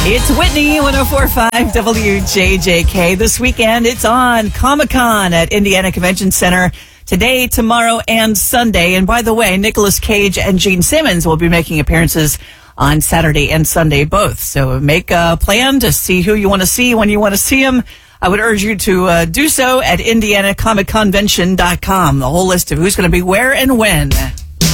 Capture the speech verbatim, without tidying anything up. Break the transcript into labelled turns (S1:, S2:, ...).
S1: It's Whitney, one oh four point five W J J K. This weekend, it's on Comic-Con at Indiana Convention Center today, tomorrow, and Sunday. And by the way, Nicolas Cage and Gene Simmons will be making appearances on Saturday and Sunday both. So make a plan to see who you want to see when you want to see them. I would urge you to uh, do so at indiana comic convention dot com. The whole list of who's going to be where and when.